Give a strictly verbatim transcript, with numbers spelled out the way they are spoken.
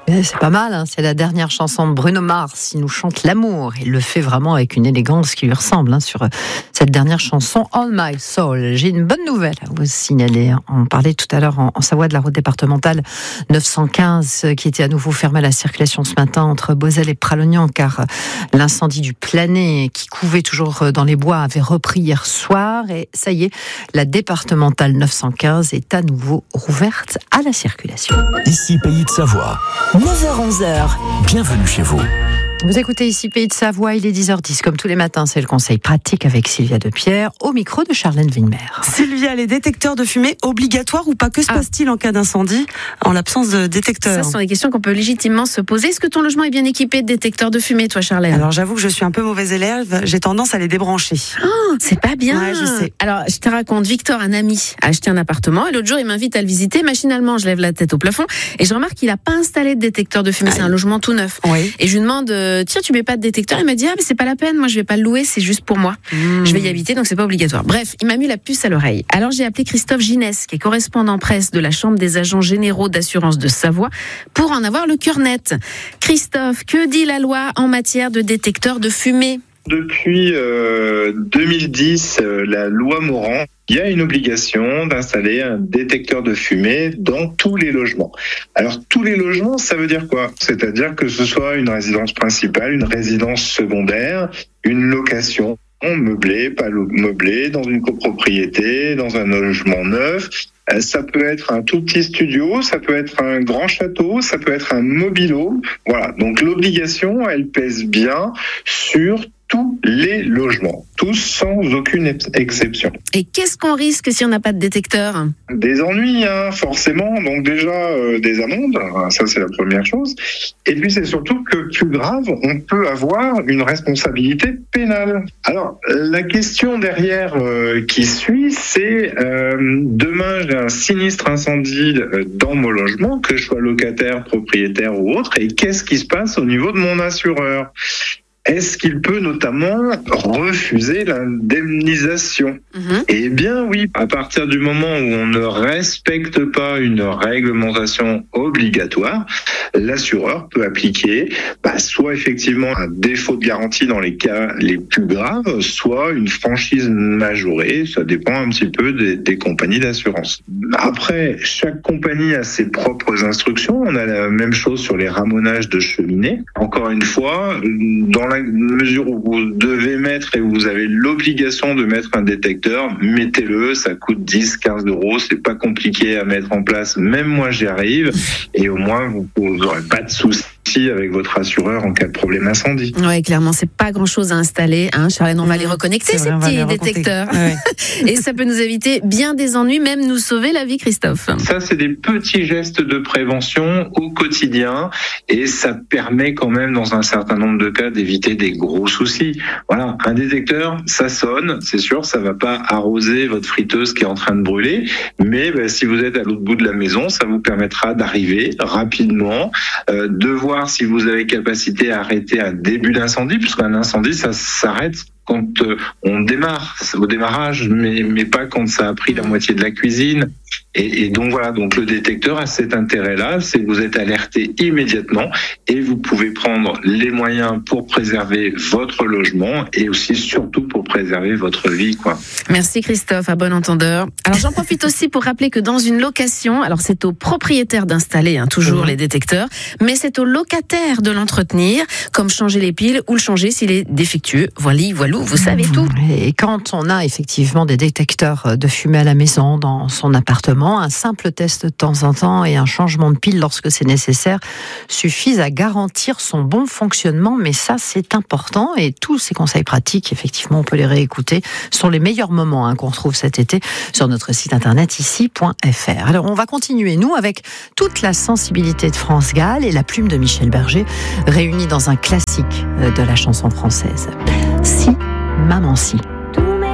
C'est pas mal, hein, c'est la dernière chanson de Bruno Mars. Il nous chante l'amour. Il le fait vraiment avec une élégance qui lui ressemble hein, sur cette dernière chanson All My Soul. J'ai une bonne nouvelle à vous signaler. On parlait tout à l'heure en, en Savoie de la route départementale neuf cent quinze qui était à nouveau fermée à la circulation ce matin entre Beauzelle et Pralognan car l'incendie du Planet qui couvait toujours dans les bois avait repris hier soir et ça y est, la départementale neuf cent quinze est à nouveau rouverte à la circulation. Ici Pays de Savoie. neuf heures onze. Bienvenue chez vous. Vous écoutez ici Pays de Savoie, il est dix heures dix. Comme tous les matins, c'est le conseil pratique avec Sylvia Depierre, au micro de Charlène Wingmer. Sylvia, les détecteurs de fumée obligatoires ou pas? Que se ah. passe-t-il en cas d'incendie en l'absence de détecteurs? Ça, ce sont des questions qu'on peut légitimement se poser. Est-ce que ton logement est bien équipé de détecteurs de fumée, toi, Charlène? Alors, j'avoue que je suis un peu mauvaise élève. J'ai tendance à les débrancher. Oh, c'est pas bien. Ouais, je sais. Alors, je te raconte, Victor, un ami, a acheté un appartement et l'autre jour, il m'invite à le visiter. Machinalement, je lève la tête au plafond et je remarque qu'il a pas installé de détecteur de fumée. C'est un logement tout neuf. Oui. Et je lui demande, tiens, tu mets pas de détecteur? Il m'a dit, ah, mais c'est pas la peine, moi je vais pas le louer, c'est juste pour moi. Mmh. Je vais y habiter, donc c'est pas obligatoire. Bref, il m'a mis la puce à l'oreille. Alors j'ai appelé Christophe Ginès, qui est correspondant presse de la Chambre des agents généraux d'assurance de Savoie, pour en avoir le cœur net. Christophe, que dit la loi en matière de détecteur de fumée? Depuis euh, deux mille dix, euh, la loi Morand, il y a une obligation d'installer un détecteur de fumée dans tous les logements. Alors, tous les logements, ça veut dire quoi? C'est-à-dire que ce soit une résidence principale, une résidence secondaire, une location meublée, pas meublée, dans une copropriété, dans un logement neuf. Ça peut être un tout petit studio, ça peut être un grand château, ça peut être un mobile-home. Voilà, donc l'obligation, elle pèse bien sur tous les logements, tous sans aucune exception. Et qu'est-ce qu'on risque si on n'a pas de détecteur? Des ennuis, hein, forcément. Donc déjà, euh, des amendes, ça c'est la première chose. Et puis c'est surtout que, plus grave, on peut avoir une responsabilité pénale. Alors, la question derrière euh, qui suit, c'est euh, demain j'ai un sinistre incendie dans mon logement, que je sois locataire, propriétaire ou autre, et qu'est-ce qui se passe au niveau de mon assureur? Est-ce qu'il peut notamment refuser l'indemnisation? mmh. Eh bien oui, à partir du moment où on ne respecte pas une réglementation obligatoire, l'assureur peut appliquer bah, soit effectivement un défaut de garantie dans les cas les plus graves, soit une franchise majorée, ça dépend un petit peu des, des compagnies d'assurance. Après, chaque compagnie a ses propres instructions, on a la même chose sur les ramonages de cheminées. Encore une fois, dans la mesure où vous devez mettre et où vous avez l'obligation de mettre un détecteur, mettez-le, ça coûte dix, quinze euros, c'est pas compliqué à mettre en place, même moi j'y arrive, et au moins vous n'aurez pas de soucis avec votre assureur en cas de problème incendie. Oui, clairement, c'est pas grand-chose à installer, hein, Charlène, on va les reconnecter, ces petits détecteurs. Ouais. Et ça peut nous éviter bien des ennuis, même nous sauver la vie, Christophe. Ça, c'est des petits gestes de prévention au quotidien, et ça permet quand même, dans un certain nombre de cas, d'éviter des gros soucis. Voilà, un détecteur, ça sonne, c'est sûr, ça va pas arroser votre friteuse qui est en train de brûler, mais bah, si vous êtes à l'autre bout de la maison, ça vous permettra d'arriver rapidement, euh, de voir si vous avez capacité à arrêter un début d'incendie, puisqu'un incendie, ça s'arrête quand euh, on démarre, au démarrage, mais, mais pas quand ça a pris la moitié de la cuisine. Et, et donc voilà, donc le détecteur a cet intérêt-là, c'est que vous êtes alerté immédiatement et vous pouvez prendre les moyens pour préserver votre logement et aussi surtout pour préserver votre vie, quoi. Merci Christophe, à bon entendeur. Alors j'en profite aussi pour rappeler que dans une location, alors c'est au propriétaire d'installer hein, toujours mmh. les détecteurs, mais c'est au locataire de l'entretenir, comme changer les piles ou le changer s'il est défectueux. Voilà, voilà, vous savez tout. Et quand on a effectivement des détecteurs de fumée à la maison, dans son appartement, un simple test de temps en temps et un changement de pile lorsque c'est nécessaire suffisent à garantir son bon fonctionnement, mais ça c'est important et tous ces conseils pratiques, effectivement on peut les réécouter, sont les meilleurs moments hein, qu'on retrouve cet été sur notre site internet ici point f r. Alors on va continuer nous avec toute la sensibilité de France Gall et la plume de Michel Berger réunie dans un classique de la chanson française. Si, maman si.